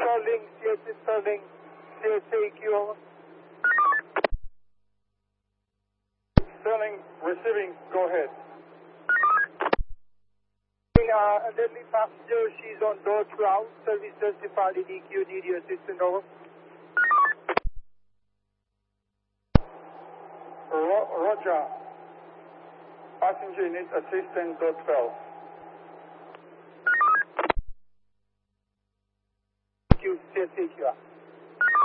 Sterling, CSA Sterling, CSAQ. Sterling, receiving, go ahead. Elderly passenger, she's on door 12, service justified in EQ, need your assistance, over. Roger. Passenger needs assistance, door 12. EQ, CSAQ.